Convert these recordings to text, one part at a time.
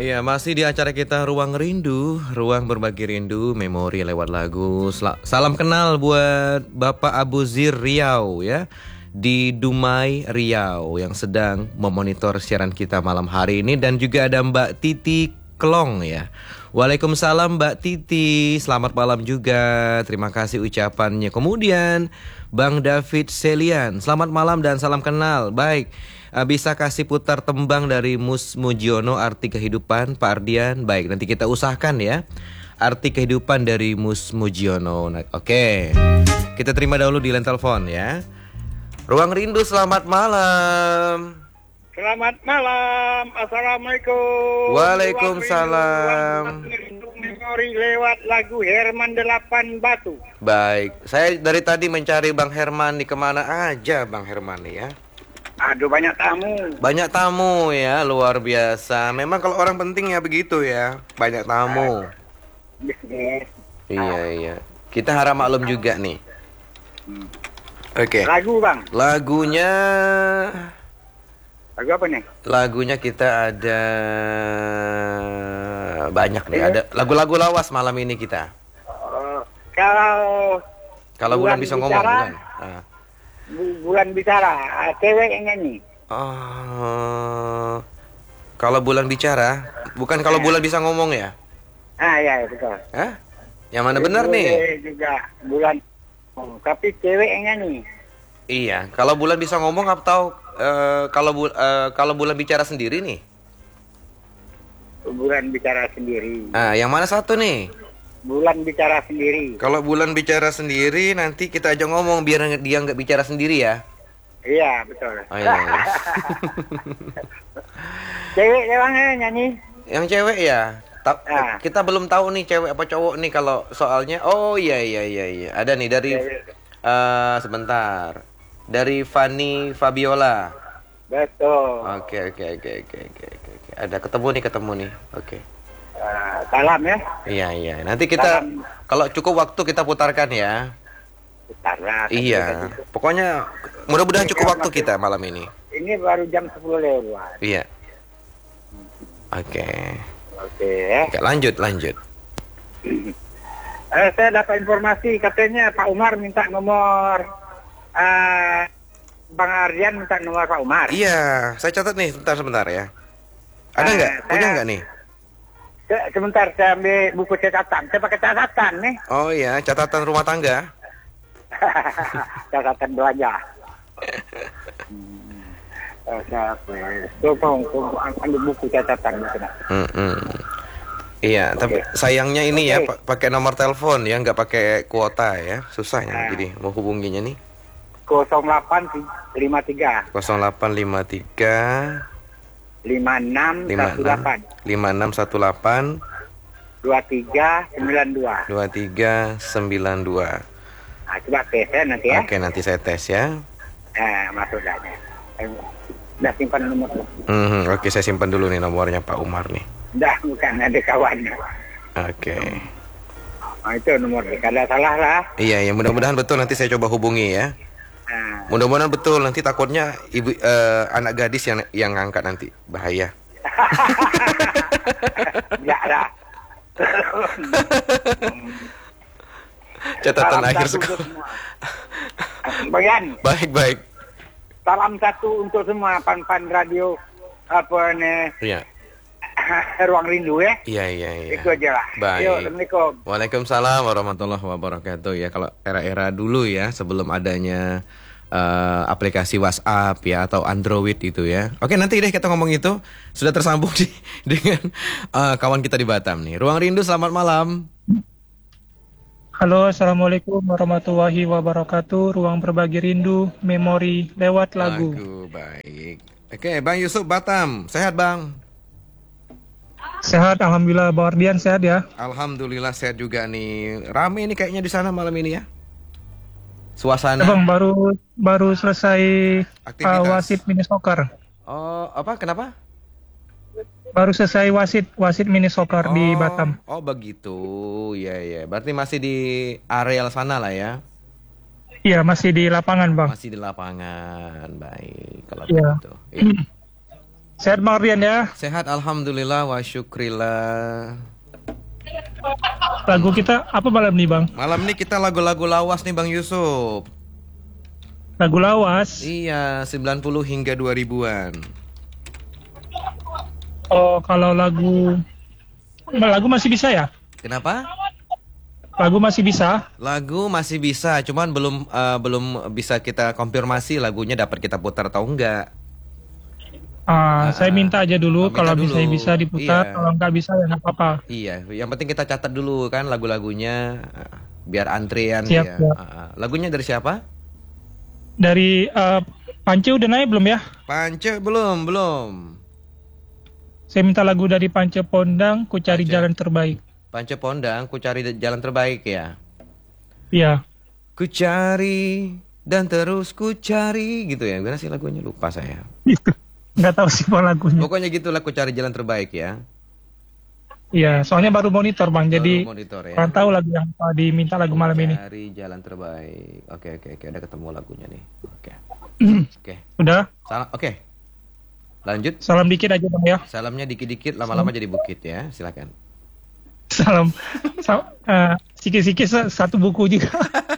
Iya, masih di acara kita Ruang Rindu, ruang berbagi rindu, memori lewat lagu. Salam kenal buat Bapak Abu Zir Riau ya, di Dumai Riau yang sedang memonitor siaran kita malam hari ini. Dan juga ada Mbak Titi Klong ya. Waalaikumsalam Mbak Titi, selamat malam juga. Terima kasih ucapannya. Kemudian Bang David Selian, selamat malam dan salam kenal. Baik, bisa kasih putar tembang dari Mus Mujiono, Arti Kehidupan, Pak Ardian. Baik, nanti kita usahakan ya, Arti Kehidupan dari Mus Mujiono. Oke, kita terima dahulu di line telepon ya. Ruang Rindu, selamat malam. Selamat malam, assalamualaikum. Waalaikumsalam. Memori lewat lagu Herman 8 Batu. Baik, saya dari tadi mencari Bang Herman nih, kemana aja Bang Herman nih ya? Aduh, banyak tamu. Banyak tamu ya, luar biasa. Memang kalau orang penting ya begitu ya, banyak tamu. Bisnis. Iya. Kita harap maklum juga nih. Oke. Lagu bang. Lagu apa nih? Lagunya kita ada banyak nih. Ada lagu-lagu lawas malam ini kita. Kalau bulan bisa ngomong bulan. Bulan bicara, cewek yang nyanyi. Kalau bulan bicara, bukan kalau bulan bisa ngomong ya? Ya betul. Hah? Yang mana benar nih? Juga bulan, tapi cewek yang nyanyi. Iya, kalau bulan bisa ngomong atau kalau bulan bicara sendiri nih? Bulan bicara sendiri. Yang mana satu nih? Bulan bicara sendiri. Kalau bulan bicara sendiri, nanti kita ajak ngomong biar dia nggak bicara sendiri ya. Iya, betul. Oh, iya. Cewek emangnya nyanyi? Yang cewek ya? Kita belum tahu nih cewek apa cowok nih kalau soalnya. Oh iya. Ada nih dari sebentar. Dari Fanny Fabiola. Betul. Oke. Ada ketemu nih. Oke. Salam ya. Iya. Nanti kita kalau cukup waktu kita putarkan ya. Putarlah. Iya. Pokoknya mudah-mudahan cukup waktu kita malam ini. Ini baru jam 10 lewat. Iya. Oke. Oke, lanjut. Saya dapat informasi katanya Pak Umar minta nomor Bang Ardian minta nomor Pak Umar. Iya, saya catat nih sebentar ya. Ada nggak? Punya nggak nih? Sebentar, saya ambil buku catatan. Saya pakai catatan nih. Oh iya, catatan rumah tangga. Catatan belanja. Ambil buku catatan. Iya, tapi sayangnya ini ya pakai nomor telepon ya, nggak pakai kuota ya, susahnya jadi mau hubunginya nih. 0853 5618 5618 2392. Coba tes ya nanti ya. Oke, nanti saya tes ya. Masuk aja. Udah simpan nomor. Oke, saya simpan dulu nih nomornya Pak Umar nih. Bukan ada kawannya. Oke. Itu nomornya. Kalau salah lah. Iya, mudah-mudahan betul, nanti saya coba hubungi ya. Mudah-mudahan betul, nanti takutnya ibu anak gadis yang ngangkat nanti bahaya. Enggak lah. Catatan akhir sekolah. Bagian. Baik. Salam satu untuk semua pan-pan radio apa nih? Iya. Ruang Rindu ya. Iya. Itu aja lah. Baik. Yo, Assalamualaikum. Waalaikumsalam warahmatullahi wabarakatuh ya. Kalau era-era dulu ya, sebelum adanya aplikasi WhatsApp ya atau Android itu ya. Oke, nanti deh kita ngomong itu. Sudah tersambung dengan kawan kita di Batam nih. Ruang Rindu, selamat malam. Halo, assalamualaikum warahmatullahi wabarakatuh. Ruang berbagi rindu, memori lewat lagu. Baik. Oke, Bang Yusuf Batam, sehat Bang? Sehat, alhamdulillah. Bang Ardian sehat ya? Alhamdulillah sehat juga nih. Rame ini kayaknya di sana malam ini ya. Suasana. Bang, baru selesai wasit mini soccer. Oh, apa? Kenapa? Baru selesai wasit mini soccer di Batam. Oh, begitu. Iya. Berarti masih di areal sana lah ya. Iya, masih di lapangan, Bang. Masih di lapangan. Baik, kalau begitu. Ya. Sehat Bang Ardian ya. Sehat alhamdulillah wa syukrillah. Lagu kita apa malam nih Bang? Malam ini kita lagu-lagu lawas nih Bang Yusuf. Lagu lawas. Iya, 90 hingga 2000-an. Oh, kalau lagu masih bisa ya? Kenapa? Lagu masih bisa. Lagu masih bisa, cuman belum bisa kita konfirmasi lagunya dapat kita putar atau enggak. Saya minta aja dulu, minta kalau dulu. bisa diputar, Iya. kalau nggak bisa ya nggak apa-apa. Iya, yang penting kita catat dulu kan lagu-lagunya biar antrian Siap, ya. siap. Lagunya dari siapa? Dari Pance udah naik belum ya? Pance belum. Saya minta lagu dari Pance Pondang, Ku Cari Pance. Jalan Terbaik. Pance Pondang, Ku Cari Jalan Terbaik ya. Iya. Ku cari dan terus ku cari gitu ya. Gimana sih lagunya? Lupa saya. Nggak tahu sih Bang lagunya. Pokoknya gitulah Ku Cari Jalan Terbaik ya. Iya, soalnya baru monitor Bang, jadi Baru monitor ya. kurang tahu lagu yang diminta lagu malam ini. Cari Jalan Terbaik. Oke, udah ketemu lagunya nih. Oke. Udah? Salam. Oke. Lanjut. Salam dikit aja Bang ya. Salamnya dikit-dikit, lama-lama jadi bukit ya. Silakan. Salam. Sikit-sikit satu buku juga.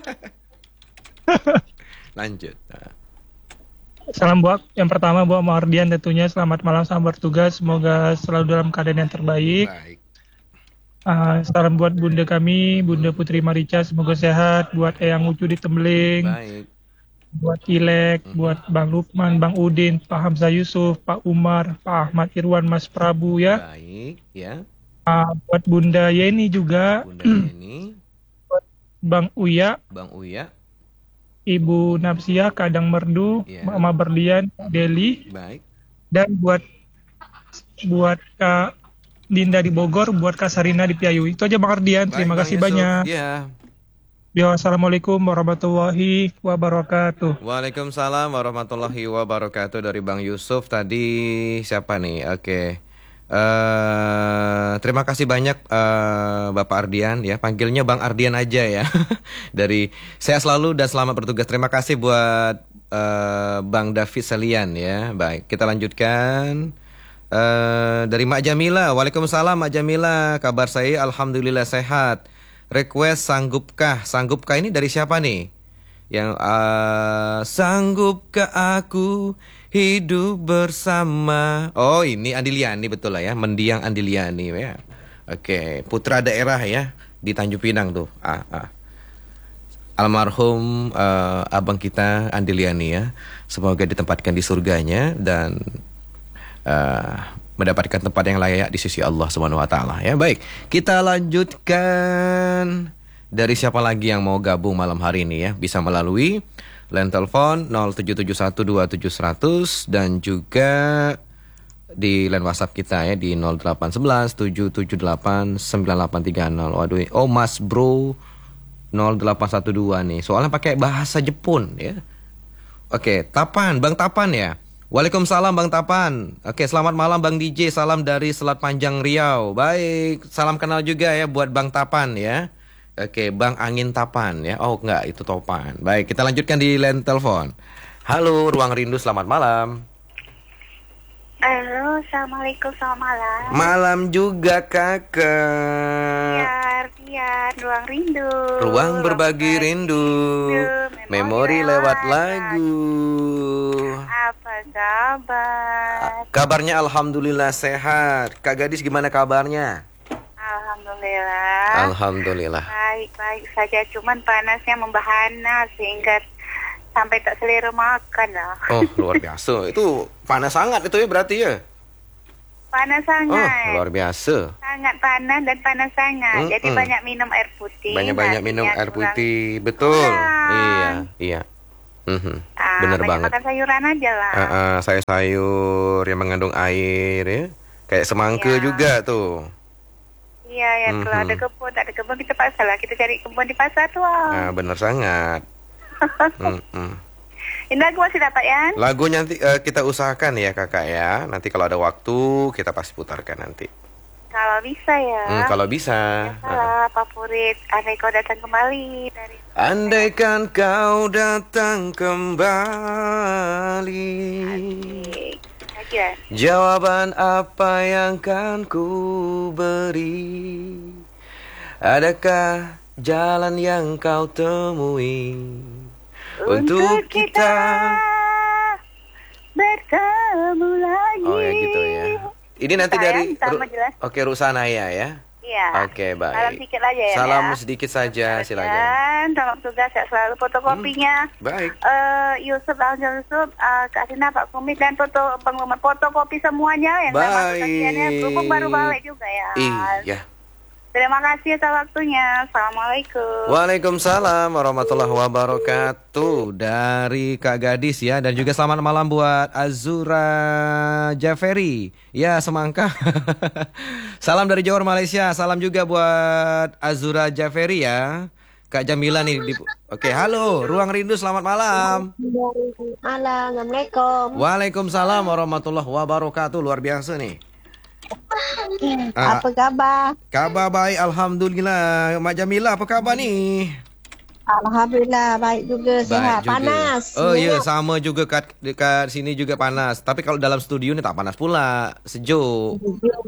Lanjut. Nah. Salam buat yang pertama buat Mardian tentunya, selamat malam, selamat bertugas, semoga selalu dalam keadaan yang terbaik. Baik. Salam buat bunda kami, Bunda Putri Marica, semoga sehat. Buat Eyang Ucu di Tembeling, Baik. buat Ilek, buat Bang Lukman, Bang Udin, Pak Hamzah Yusuf, Pak Umar, Pak Ahmad Irwan, Mas Prabu ya. Baik, ya. Buat Bunda Yeni juga, Bunda ini, Bang Uya, Bang Uya. Ibu Napsia, Kadang Merdu, Iya. Mama Berlian, Deli, Baik. dan buat Kak Dinda di Bogor, buat Kak Sarina di Piayu. Itu aja Bang Ardian, terima Baik, kasih Bang Yusuf. banyak. Ya. Ya, Assalamualaikum warahmatullahi wabarakatuh. Waalaikumsalam warahmatullahi wabarakatuh dari Bang Yusuf. Tadi siapa nih? Oke. Terima kasih banyak Bapak Ardian ya. Panggilnya Bang Ardian aja ya. Dari saya selalu dan selamat bertugas. Terima kasih buat Bang David Selian ya. Baik, kita lanjutkan. Dari Mak Jamila. Waalaikumsalam Mak Jamila. Kabar saya alhamdulillah sehat. Request sanggupkah? Sanggupkah ini dari siapa nih? Yang sanggupkah aku hidup bersama? Oh, ini Andiliani betul lah ya. Mendiang Andiliani ya. Oke, putra daerah ya di Tanjung Pinang tuh. Almarhum abang kita Andiliani ya. Semoga ditempatkan di surganya dan mendapatkan tempat yang layak di sisi Allah Subhanahu wa taala ya. Baik, kita lanjutkan. Dari siapa lagi yang mau gabung malam hari ini ya? Bisa melalui line telepon 07712700 dan juga di line WhatsApp kita ya di 08117789830. Waduh, oh Mas Bro 0812 nih. Soalnya pakai bahasa Jepun ya. Oke, Tapan, Bang Tapan ya. Waalaikumsalam Bang Tapan. Oke, selamat malam Bang DJ. Salam dari Selat Panjang Riau. Baik, salam kenal juga ya buat Bang Tapan ya. Oke, Bang Angin Tapan ya. Oh enggak, itu Topan. Baik, kita lanjutkan di line telepon. Halo, Ruang Rindu, selamat malam. Halo, assalamualaikum, selamat malam. Malam juga kakak. Ardian, Ruang Rindu. Ruang berbagi rindu. Memori lewat lagu. Apa kabar? Kabarnya alhamdulillah sehat. Kak Gadis gimana kabarnya? Alhamdulillah. Alhamdulillah. Baik saja, cuman panasnya membahana sehingga sampai tak selera makan lah. Oh, luar biasa. Itu panas sangat itu ya berarti ya? Panas Oh, sangat. luar biasa. Sangat panas dan panas sangat. Jadi banyak minum air putih. Banyak-banyak minum Nasinya air kurang. putih. Betul. Kurang. Iya. Banyak Bener banget. makan sayuran aja lah. Sayur-sayur yang mengandung air ya. Kayak semangka Iya. juga tuh. Iya, kalau ada kebun, tak ada kebun kita pasar lah. Kita cari kebun di pasar tuh. Nah, bener sangat. Ini lagu masih dapat ya? Lagu nanti kita usahakan ya kakak ya. Nanti kalau ada waktu kita pasti putarkan nanti. Kalau bisa ya. Kalau bisa. Salah favorit. Andai kau datang kembali dari. Andaikan kau datang kembali. pikiran. Jawaban apa yang kan ku beri? Adakah jalan yang kau temui untuk kita bertemu lagi. Oh ya gitu ya. Ini nanti dari Oke, Rusanaya ya. Iya. Oke, baik. Salam sedikit aja ya. Salam sedikit saja, silakan. Dan selamat tugas, saya selalu fotokopinya. Baik. Yusuf, Yusuf, Kak Sina, Pak Kumit, dan Bang Muhammad, fotokopi semuanya yang baik. Berhubung baru balik juga ya. Iya. Terima kasih atas waktunya. Assalamualaikum. Waalaikumsalam warahmatullahi wabarakatuh. Dari Kak Gadis ya. Dan juga selamat malam buat Azura Jaferi. Ya, semangka. Salam dari Johor, Malaysia. Salam juga buat Azura Jaferi ya. Kak Jamila nih. Oke, halo. Ruang Rindu, selamat malam. Malam, Assalamualaikum. Waalaikumsalam warahmatullahi wabarakatuh. Luar biasa nih. Apa kabar? Kabar baik, alhamdulillah. Mak Jamila, apa kabar nih? Alhamdulillah, baik juga, sehat. Juga. Panas. Oh iya, sama juga dekat sini juga panas. Tapi kalau dalam studio ini tak panas pula, sejuk.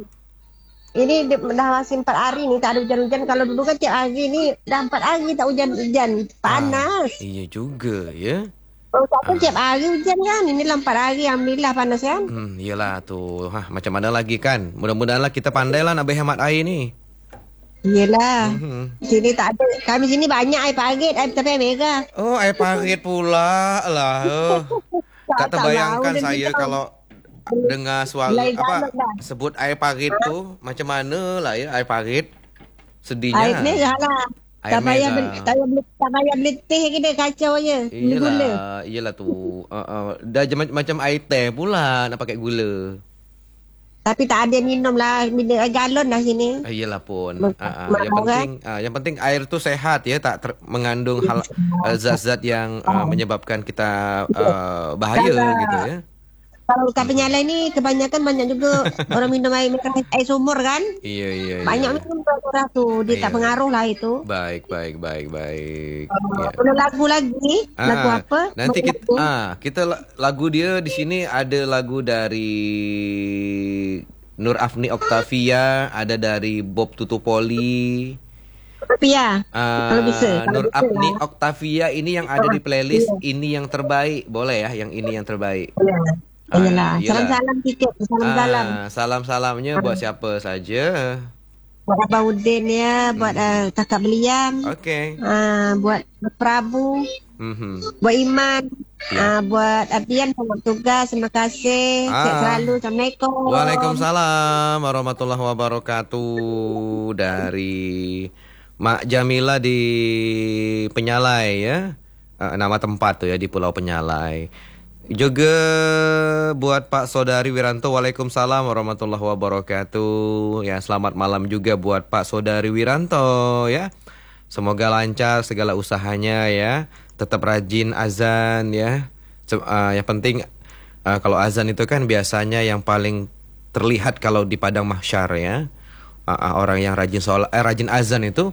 Ini dah masih 4 hari nih tak ada hujan-hujan. Kalau dulu kan tiap hari ni dah 4 hari tak hujan-hujan. Panas. Iya juga ya. Oh, tak tiap hari hujan kan. Ini 4 hari, alhamdulillah panas kan. Iyalah tuh. Macam mana lagi kan? Mudah-mudahan lah kita pandai lah nak berhemat air ni. Iyalah. Sini tak ada. Kami sini banyak air parit, air tapi air merah. Oh, air parit pula lah. Tak terbayangkan saya kalau dengar suara sebut air parit tu macam mana lah ya air parit. Sedihnya. Air merah lah. Tak payah beli teh kita kacau je. Iyalah tu. Dah macam air teh pula nak pakai gula. Tapi tak ada minum lah, minum galon lah sini. Iyalah pun. Yang penting air tu sehat ya, tak mengandung hal zat-zat yang menyebabkan kita bahaya gitu ya. Kalau kat penyalai ni kebanyakan banyak juga orang minum air sumur kan? Iya. Banyak minum orang tu, dia tak pengaruh lah itu. Baik. Ada lagu lagi? Lagu apa? Nanti kita lagu dia di sini ada lagu dari Nur Afni Octavia, ada dari Bob Tutupoli. Octavia. Kalau bisa. Nur Afni Octavia ini yang ada di playlist ini yang terbaik, boleh ya? Yang ini yang terbaik. Iyalah. Salam-salam sikit. Salam-salam. Salam-salamnya buat siapa saja? Buat Abang Udin ya, buat kakak belian. Okey. Buat Prabu. Buat Iman. Buat Abian selamat tugas. Terima kasih. Sehat selalu. Assalamualaikum. Waalaikumsalam warahmatullahi wabarakatuh. Dari Mak Jamila di Penyalai ya. Nama tempat tu ya, di Pulau Penyalai. Juga buat Pak Saudari Wiranto, Waalaikumsalam warahmatullahi wabarakatuh. Ya, selamat malam juga buat Pak Saudari Wiranto ya. Semoga lancar segala usahanya ya. Tetap rajin azan ya. Yang penting kalau azan itu kan biasanya yang paling terlihat kalau di padang mahsyar ya. Orang yang rajin azan itu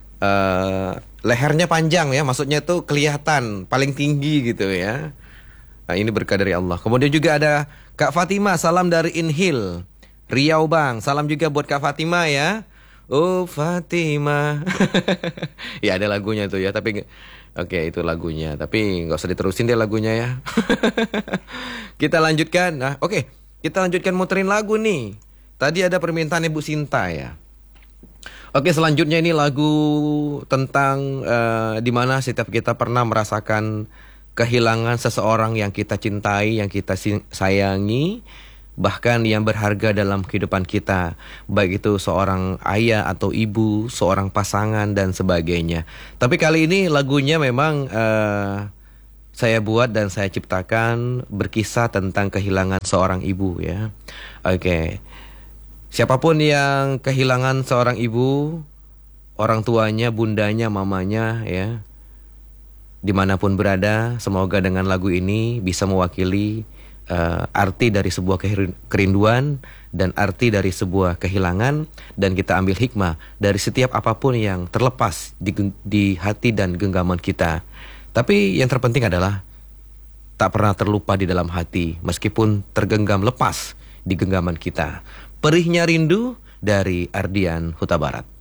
lehernya panjang ya. Maksudnya itu kelihatan paling tinggi gitu ya. Ini berkah dari Allah. Kemudian juga ada Kak Fatima, salam dari Inhil Riau Bang. Salam juga buat Kak Fatima ya. Oh Fatima. Ya ada lagunya tuh ya. Tapi oke, itu lagunya. Tapi nggak usah diterusin deh lagunya ya. Kita lanjutkan. Kita lanjutkan muterin lagu nih. Tadi ada permintaan Ibu Sinta ya. Oke, selanjutnya ini lagu tentang dimana setiap kita pernah merasakan kehilangan seseorang yang kita cintai, yang kita sayangi, bahkan yang berharga dalam kehidupan kita, baik itu seorang ayah atau ibu, seorang pasangan dan sebagainya. Tapi kali ini lagunya memang saya buat dan saya ciptakan berkisah tentang kehilangan seorang ibu ya. Oke. Siapapun yang kehilangan seorang ibu, orang tuanya, bundanya, mamanya ya, dimanapun berada, semoga dengan lagu ini bisa mewakili arti dari sebuah kerinduan dan arti dari sebuah kehilangan, dan kita ambil hikmah dari setiap apapun yang terlepas di hati dan genggaman kita. Tapi yang terpenting adalah tak pernah terlupa di dalam hati meskipun tergenggam lepas di genggaman kita. Perihnya Rindu dari Ardian Huta Barat.